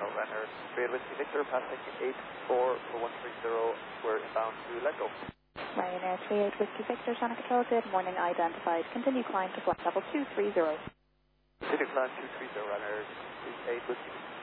Ryanair 38 Whiskey Victor, passing 84 for 130, we're inbound to Let Go. Ryanair 38 Whiskey Victor, Channel Control, good morning, identified. Continue climb to flight level 230. Continue climb 230, Ryanair 38 Whiskey.